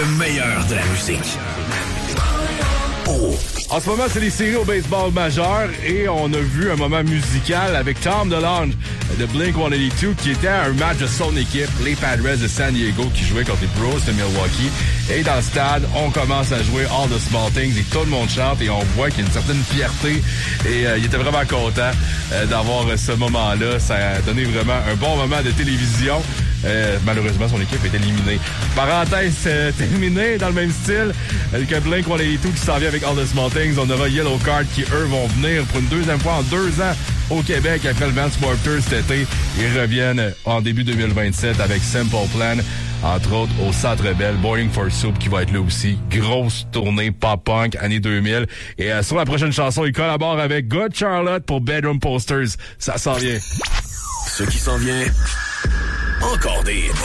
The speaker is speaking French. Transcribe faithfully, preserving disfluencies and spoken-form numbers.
meilleur de la musique. Oh. En ce moment, c'est les séries au baseball majeur et on a vu un moment musical avec Tom DeLonge de Blink cent quatre-vingt-deux qui était à un match de son équipe, les Padres de San Diego, qui jouaient contre les Bros de Milwaukee. Et dans le stade, on commence à jouer All the Small Things et tout le monde chante et on voit qu'il y a une certaine fierté et euh, il était vraiment content euh, d'avoir ce moment-là. Ça a donné vraiment un bon moment de télévision. Euh, malheureusement, son équipe est éliminée. Parenthèse euh, terminée dans le même style euh, que Blink cent quatre-vingt-deux qui s'en vient avec All the Small Things. On aura Yellow Card qui, eux, vont venir pour une deuxième fois en deux ans au Québec après le Vans Warped Tour cet été. Ils reviennent en début deux mille vingt-sept avec Simple Plan, entre autres au Centre Bell, Boring for Soup qui va être là aussi. Grosse tournée pop-punk année deux mille. Et euh, sur la prochaine chanson, ils collaborent avec Good Charlotte pour Bedroom Posters. Ça s'en vient. Ce qui s'en vient... Encore des hits.